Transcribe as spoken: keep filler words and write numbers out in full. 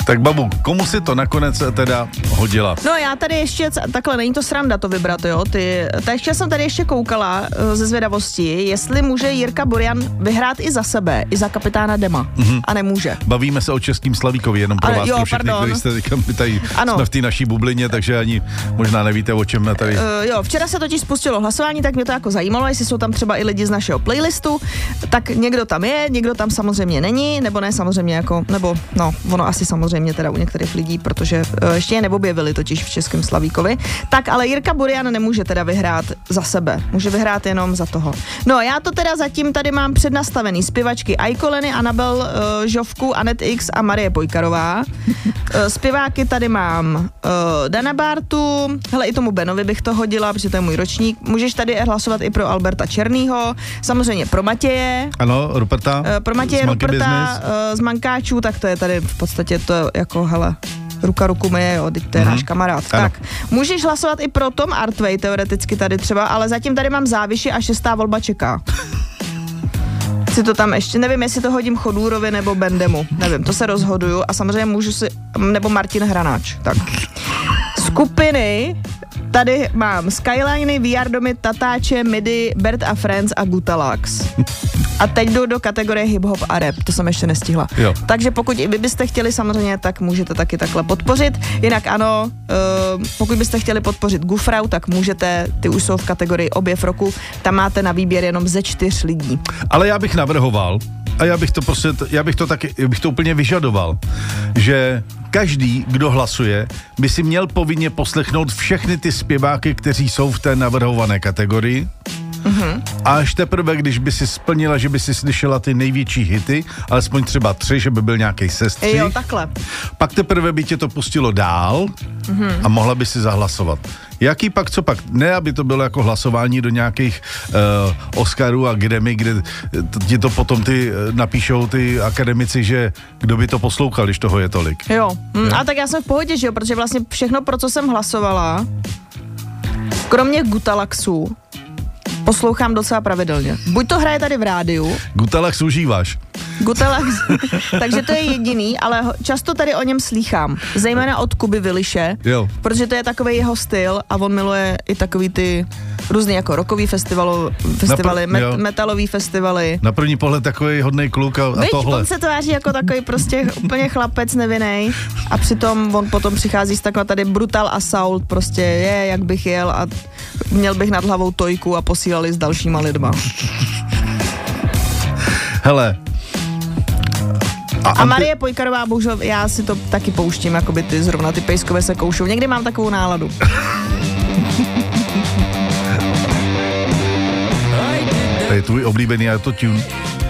Tak babu, komu si to nakonec teda hodila? No já tady ještě, takhle, není to sranda to vybrat, jo, ty, takže jsem tady ještě koukala uh, ze zvědavosti, jestli může Jirka Burian vyhrát i za sebe, i za kapitána Dema, mm-hmm. a nemůže. Bavíme se o Českým Slavíkovi, jenom pro Ale, vás, jo, pro všechny, kteří jste tady, ano. jsme v té naší bublině, takže ani možná nevíte, o čem tady. Uh, jo, včera se totiž spustilo hlasování, tak mě to jako zajímalo, jestli jsou tam třeba i lidi z našeho playlistu, tak někdo tam je, někdo tam samozřejmě není, nebo ne samozřejmě jako, nebo no, ono asi samozřejmě teda u některých lidí, protože uh, ještě je neobjevili totiž v Českém Slavíkovi. Tak ale Jirka Burian nemůže teda vyhrát za sebe, může vyhrát jenom za toho. No já to teda zatím tady mám přednastavený zpěvačky Aikoleny, Anabel uh, Žovku, Anet X a Marie Pojkarová. Uh, zpěváky tady mám uh, Dana Bartu, hele i tomu Benovi bych to hodila, protože to je můj ročník. Můžeš tady hlasovat i pro Alberta Černýho, samozřejmě pro Matěje. Ano, Ruperta. Uh, pro Matěje Ruperta uh, z Mankáčů, tak to je tady v podstatě to jako hele ruka ruku myje, jo, teď to je mm-hmm. náš kamarád. Ano. Tak, můžeš hlasovat i pro Tom Artway, teoreticky tady třeba, ale zatím tady mám Záviši a šestá volba čeká. Si to tam ještě, nevím, jestli to hodím Chodůrovi nebo Bendemu, nevím, to se rozhoduju a samozřejmě můžu si, nebo Martin Hranáč, tak. Skupiny, tady mám Skyliny, V R Domy, Tatáče, Midi, Bert a Friends a Gutalax. A teď jdu do kategorie hip-hop a rap, to jsem ještě nestihla. Jo. Takže pokud i vy byste chtěli samozřejmě, tak můžete taky takhle podpořit. Jinak ano, uh, pokud byste chtěli podpořit Gufrau, tak můžete, ty už jsou v kategorii objev roku, tam máte na výběr jenom ze čtyř lidí. Ale já bych navrhoval, a já bych to prostě, já bych to taky, já bych to úplně vyžadoval, že každý, kdo hlasuje, by si měl povinně poslechnout všechny ty zpěváky, kteří jsou v té navrhované kategorii. Mm-hmm. A až teprve, když by si splnila, že by si slyšela ty největší hity, alespoň třeba tři, že by byl nějaký sestřih. Jo, takhle. Pak teprve by tě to pustilo dál mm-hmm. a mohla by si zahlasovat. Jaký pak, co pak? Ne, aby to bylo jako hlasování do nějakých uh, Oscarů a Grammy, kde ti to potom ty uh, napíšou ty akademici, že kdo by to poslouchal, když toho je tolik. Jo, mm, a tak já jsem v pohodě, že jo, protože vlastně všechno, pro co jsem hlasovala, kromě Gutalaxu, poslouchám docela pravidelně. Buď to hraje tady v rádiu. Gutalax užíváš. Gutalax, takže to je jediný, ale často tady o něm slýchám. Zejména od Kuby Viliše, jo. Protože to je takový jeho styl a on miluje i takový ty různý jako rockový festivaly, festivaly pr- met, metalový festivaly. Na první pohled takový hodnej kluk a, a Víš, tohle. on se tváří jako takový prostě úplně chlapec nevinnej a přitom on potom přichází s takhle tady Brutal Assault, prostě je, jak bych jel a měl bych nad hlavou tojku a posílali s dalšíma lidma. Hele. A, a Marie Pojkarová, bohužel, já si to taky pouštím, jakoby ty, zrovna ty pejskové se koušou. Někdy mám takovou náladu. To je tvůj oblíbený autotune.